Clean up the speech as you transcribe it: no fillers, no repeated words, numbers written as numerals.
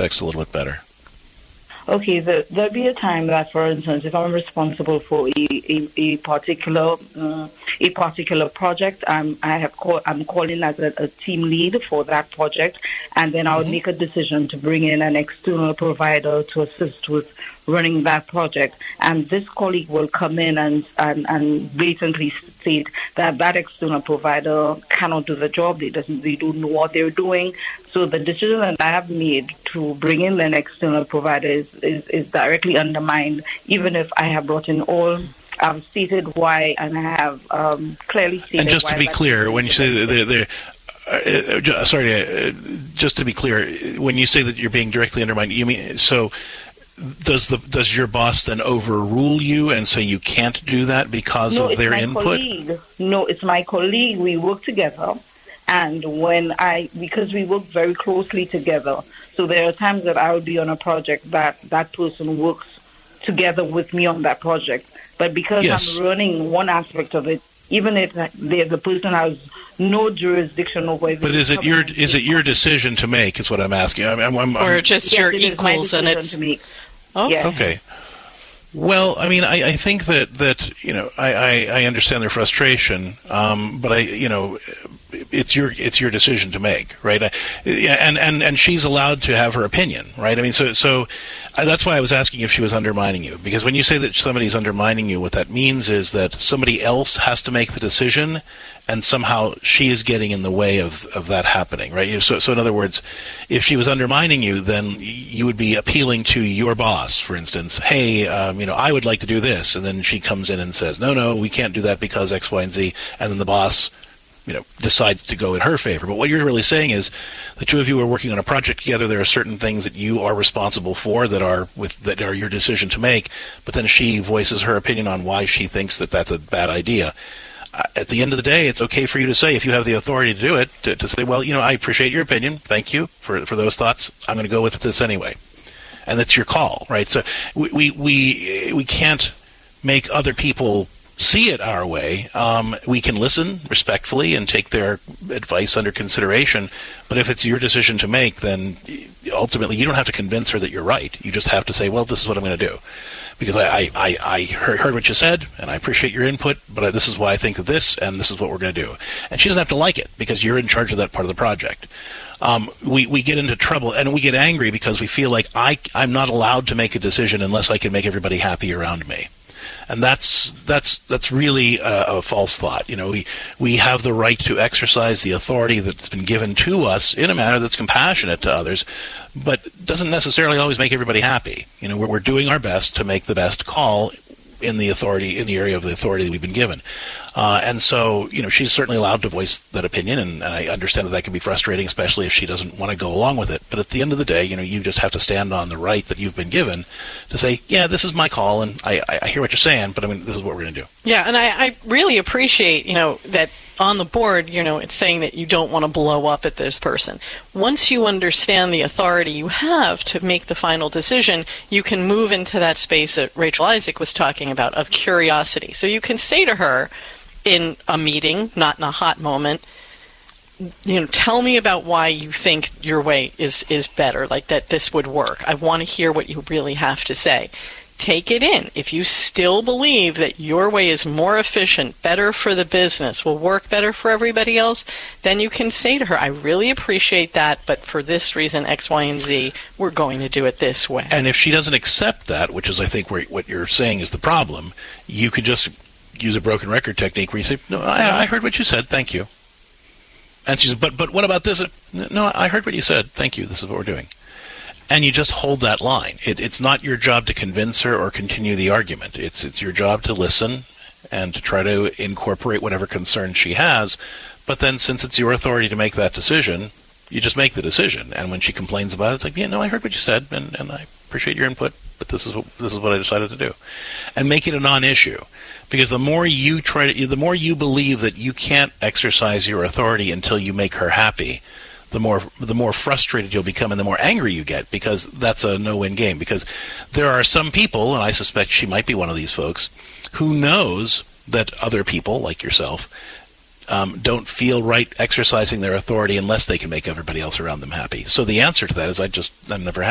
context a little bit better. Okay, there'll be a time that, for instance, if I'm responsible for a particular project, I'm calling as a team lead for that project, and then I'll make a decision to bring in an external provider to assist with running that project. And this colleague will come in and blatantly state that that external provider cannot do the job. They don't know what they're doing. So the decision that I have made to bring in an external provider is directly undermined, even if I have brought in all. I've stated why, and I have clearly stated. And just why to be clear, when you say just to be clear, when you say that you're being directly undermined, you mean so? Does your boss then overrule you and say you can't do that because of their input? Colleague. No, it's my colleague. We work together. And because we work very closely together, so there are times that I will be on a project that person works together with me on that project. But because I'm running one aspect of it, even if the person has no jurisdiction over it. But is it your decision to make? Is what I'm asking. Or just your equals, and it's. Okay. Well, I mean, I think that I understand their frustration, but it's your decision to make, right? And she's allowed to have her opinion, right? I mean, so that's why I was asking if she was undermining you, because when you say that somebody's undermining you, what that means is that somebody else has to make the decision, and somehow she is getting in the way of that happening, right? So in other words, if she was undermining you, then you would be appealing to your boss, for instance. Hey, I would like to do this, and then she comes in and says, no, we can't do that because X, Y, and Z, and then the boss, decides to go in her favor. But what you're really saying is the two of you are working on a project together. There are certain things that you are responsible for that are your decision to make, but then she voices her opinion on why she thinks that that's a bad idea. At the end of the day, it's okay for you to say, if you have the authority to do it, to say, well, I appreciate your opinion. Thank you for those thoughts. I'm going to go with this anyway. And that's your call, right? So we can't make other people see it our way. We can listen respectfully and take their advice under consideration, but if it's your decision to make, then ultimately you don't have to convince her that you're right. You just have to say, well, this is what I'm going to do. Because I heard what you said, and I appreciate your input, but this is why I think of this, and this is what we're going to do. And she doesn't have to like it, because you're in charge of that part of the project. We get into trouble, and we get angry because we feel like I'm not allowed to make a decision unless I can make everybody happy around me. And that's really a false thought. We have the right to exercise the authority that's been given to us in a manner that's compassionate to others, but doesn't necessarily always make everybody happy. We're doing our best to make the best call in the area of the authority that we've been given. And so, she's certainly allowed to voice that opinion, and I understand that can be frustrating, especially if she doesn't want to go along with it. But at the end of the day, you just have to stand on the right that you've been given to say, yeah, this is my call, and I hear what you're saying, but this is what we're going to do. Yeah, and I really appreciate, that on the board, it's saying that you don't want to blow up at this person. Once you understand the authority you have to make the final decision, you can move into that space that Rachel Isaac was talking about of curiosity. So you can say to her in a meeting, not in a hot moment, tell me about why you think your way is better, like that this would work. I want to hear what you really have to say. Take it in. If you still believe that your way is more efficient, better for the business, will work better for everybody else, then you can say to her, I really appreciate that, but for this reason, X, Y, and Z, we're going to do it this way. And if she doesn't accept that, which is, I think, what you're saying is the problem, you could just use a broken record technique where you say, no, I heard what you said, thank you. And she says, but what about this? No, I heard what you said, thank you, this is what we're doing. And you just hold that line. It's not your job to convince her or continue the argument. It's your job to listen and to try to incorporate whatever concerns she has. But then since it's your authority to make that decision, you just make the decision. And when she complains about it, it's like, yeah, no, I heard what you said, and I appreciate your input, but this is what I decided to do. And make it a non-issue. Because the more you believe that you can't exercise your authority until you make her happy, the more frustrated you'll become and the more angry you get, because that's a no-win game. Because there are some people, and I suspect she might be one of these folks, who knows that other people, like yourself, don't feel right exercising their authority unless they can make everybody else around them happy. So the answer to that is I'm never happy.